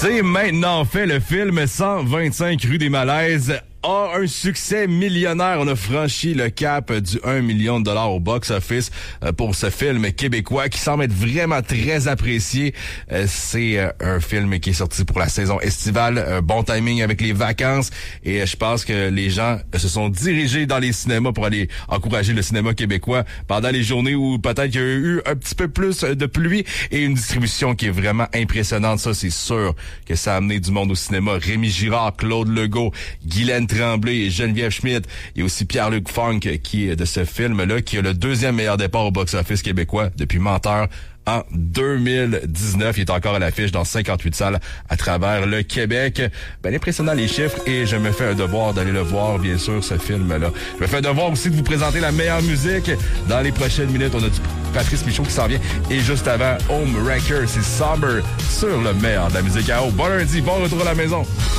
C'est maintenant fait. Le film 125 rue des Malaises a un succès millionnaire. On a franchi le cap du 1 million de dollars au box-office pour ce film québécois qui semble être vraiment très apprécié. C'est un film qui est sorti pour la saison estivale. Bon timing avec les vacances. Et je pense que les gens se sont dirigés dans les cinémas pour aller encourager le cinéma québécois pendant les journées où peut-être il y a eu un petit peu plus de pluie et une distribution qui est vraiment impressionnante. Ça, c'est sûr que ça a amené du monde au cinéma. Rémi Girard, Claude Legault, Guylaine Tremblay et Geneviève Schmidt. Il y a aussi Pierre-Luc Funk qui est de ce film-là, qui a le deuxième meilleur départ au box-office québécois depuis Menteur en 2019. Il est encore à l'affiche dans 58 salles à travers le Québec. Ben, impressionnant les chiffres et je me fais un devoir d'aller le voir, bien sûr, ce film-là. Je me fais un devoir aussi de vous présenter la meilleure musique. Dans les prochaines minutes, on a du Patrice Michaud qui s'en vient. Et juste avant, Home Wrecker, c'est Summer sur le meilleur de la musique à eau. Bon lundi, bon retour à la maison.